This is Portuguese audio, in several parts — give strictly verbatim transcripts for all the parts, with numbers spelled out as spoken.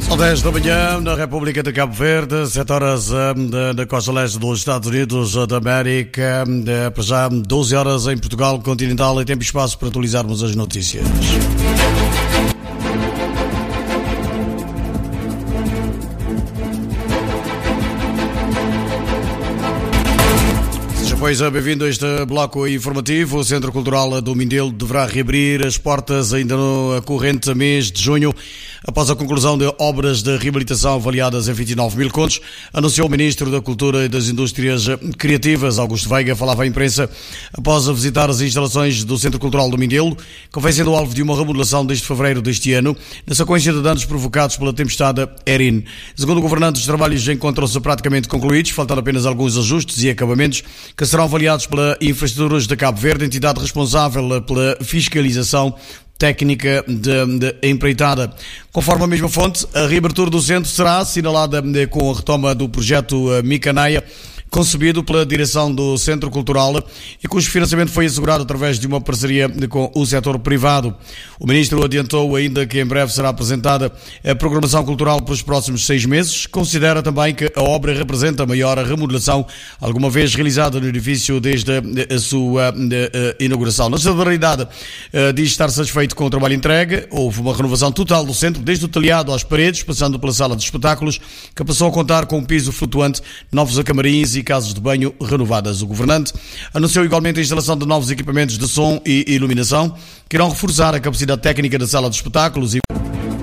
São dez da manhã na República de Cabo Verde, sete horas na costa leste dos Estados Unidos da América, para já doze horas em Portugal continental, e tempo e espaço para atualizarmos as notícias. Pois é, bem-vindo a este bloco informativo. O Centro Cultural do Mindelo deverá reabrir as portas ainda no corrente mês de junho, após a conclusão de obras de reabilitação avaliadas em vinte e nove mil contos, anunciou o Ministro da Cultura e das Indústrias Criativas, Augusto Veiga. Falava à imprensa após a visitar as instalações do Centro Cultural do Mindelo, que vem sendo alvo de uma remodelação desde fevereiro deste ano, na sequência de danos provocados pela tempestade Erin. Segundo o governante, os trabalhos encontram-se praticamente concluídos, faltando apenas alguns ajustes e acabamentos que serão avaliados pela Infraestruturas de Cabo Verde, entidade responsável pela fiscalização técnica da empreitada. Conforme a mesma fonte, a reabertura do centro será assinalada com a retoma do projeto Micanaia, concebido pela direção do Centro Cultural e cujo financiamento foi assegurado através de uma parceria com o setor privado. O Ministro adiantou ainda que em breve será apresentada a programação cultural para os próximos seis meses. Considera também que a obra representa a maior remodelação alguma vez realizada no edifício desde a sua inauguração. Na solidariedade, diz estar satisfeito com o trabalho entregue. Houve uma renovação total do centro, desde o telhado às paredes, passando pela sala de espetáculos, que passou a contar com um piso flutuante, novos camarins e casas de banho renovadas. O governante anunciou igualmente a instalação de novos equipamentos de som e iluminação, que irão reforçar a capacidade técnica da sala de espetáculos. E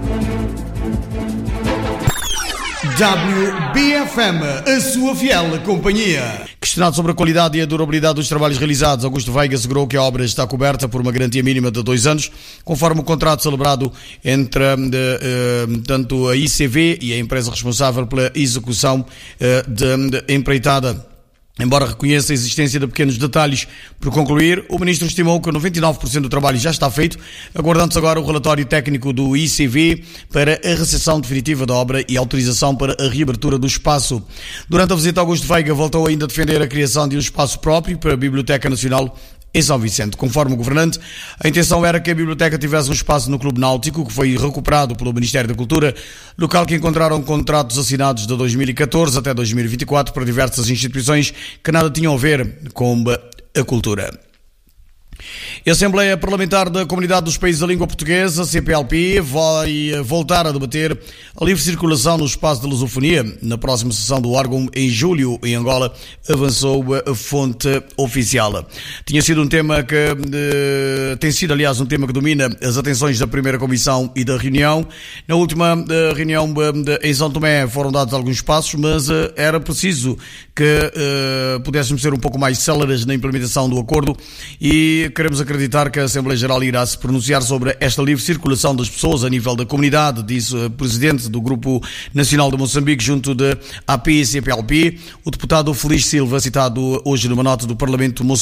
W B F M, a sua fiel companhia. Questionado sobre a qualidade e a durabilidade dos trabalhos realizados, Augusto Veiga assegurou que a obra está coberta por uma garantia mínima de dois anos, conforme o contrato celebrado entre de, uh, tanto a I C V e a empresa responsável pela execução uh, da empreitada. Embora reconheça a existência de pequenos detalhes por concluir, o Ministro estimou que noventa e nove por cento do trabalho já está feito, aguardando-se agora o relatório técnico do I C V para a recepção definitiva da obra e autorização para a reabertura do espaço. Durante a visita, Augusto Veiga voltou ainda a defender a criação de um espaço próprio para a Biblioteca Nacional em São Vicente. Conforme o governante, a intenção era que a biblioteca tivesse um espaço no Clube Náutico, que foi recuperado pelo Ministério da Cultura, local que encontraram contratos assinados de dois mil e catorze até dois mil e vinte e quatro para diversas instituições que nada tinham a ver com a cultura. A Assembleia Parlamentar da Comunidade dos Países da Língua Portuguesa, C P L P, vai voltar a debater a livre circulação no espaço de lusofonia na próxima sessão do órgão em julho em Angola, avançou a fonte oficial. Tinha sido um tema que eh, tem sido, aliás, um tema que domina as atenções da primeira comissão e da reunião. Na última eh, reunião eh, em São Tomé foram dados alguns passos, mas eh, era preciso que eh, pudéssemos ser um pouco mais céleres na implementação do acordo, e queremos acreditar que a Assembleia Geral irá se pronunciar sobre esta livre circulação das pessoas a nível da comunidade, disse o presidente do Grupo Nacional de Moçambique junto da A P e C P L P, o deputado Feliz Silva, citado hoje numa nota do Parlamento moçambicano.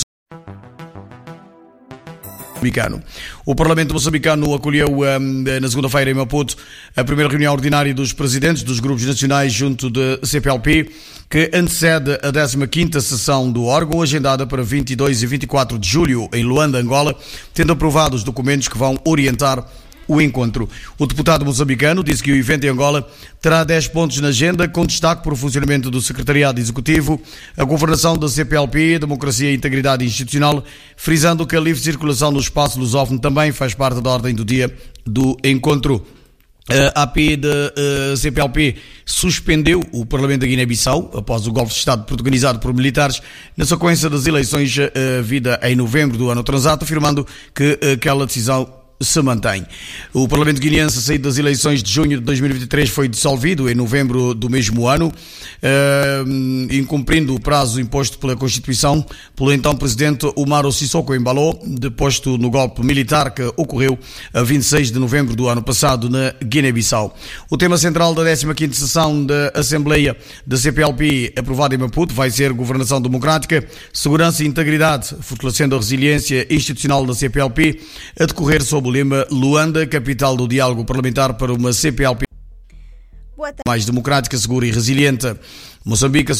O Parlamento moçambicano acolheu na segunda-feira em Maputo a primeira reunião ordinária dos presidentes dos grupos nacionais junto da C P L P, que antecede a décima quinta sessão do órgão, agendada para vinte e dois e vinte e quatro de julho em Luanda, Angola, tendo aprovado os documentos que vão orientar o encontro. O deputado moçambicano disse que o evento em Angola terá dez pontos na agenda, com destaque para o funcionamento do Secretariado Executivo, a governação da C P L P, a democracia e integridade institucional, frisando que a livre circulação no espaço lusófono também faz parte da ordem do dia do encontro. A A P da C P L P suspendeu o Parlamento da Guiné-Bissau após o golpe de Estado protagonizado por militares na sequência das eleições vida em novembro do ano transato, afirmando que aquela decisão se mantém. O Parlamento guineense, a sair das eleições de junho de dois mil e vinte e três, foi dissolvido em novembro do mesmo ano, uh, incumprindo o prazo imposto pela Constituição pelo então Presidente Umaro Sissoko Embalo, deposto no golpe militar que ocorreu a vinte e seis de novembro do ano passado na Guiné-Bissau. O tema central da décima quinta sessão da Assembleia da C P L P, aprovada em Maputo, vai ser governação democrática, segurança e integridade, fortalecendo a resiliência institucional da C P L P, a decorrer sob o lema Luanda, capital do diálogo parlamentar para uma C P L P mais democrática, segura e resiliente. Moçambique